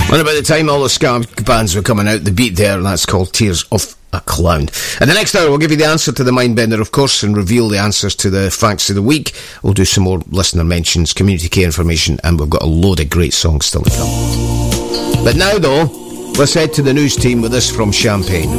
And about the time all the ska bands were coming out, the beat there, and that's called Tears of a Clown. In the next hour, we'll give you the answer to the Mindbender, of course, and reveal the answers to the facts of the week. We'll do some more listener mentions, community care information, and we've got a load of great songs still to come. But now, though, let's head to the news team with this from Champagne.